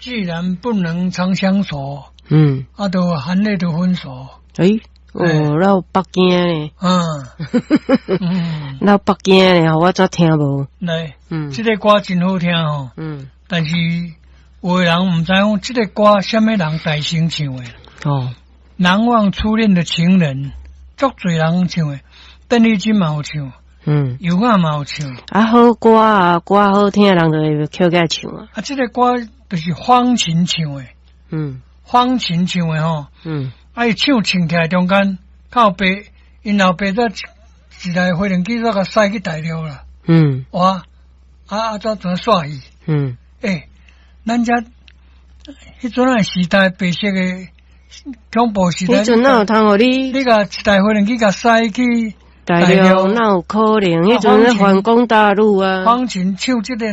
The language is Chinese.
既然不能长相守，就含泪就分手。 老北京嘞，老北京嘞，我则听无。 来，这个歌真好听哦。但是有的人唔知讲这个歌什么人大声唱的。难忘初恋的情人，足侪人唱的，邓丽君嘛有唱，尤雅嘛有唱。 好歌啊，歌好听的人就会翘起来唱啊。 这个歌就是方琴唱的，方琴唱的吼，伊唱起来中间，靠背，因老爸则一台飞行机则甲驶去大陆啦。哇，则煞去。咱遮迄阵个时代，白色的恐怖时代。 迄阵哪有通互你？ 你甲一台飞行机甲驶去大陆，哪有可能？迄阵咧反攻大陆啊。 方琴唱这个。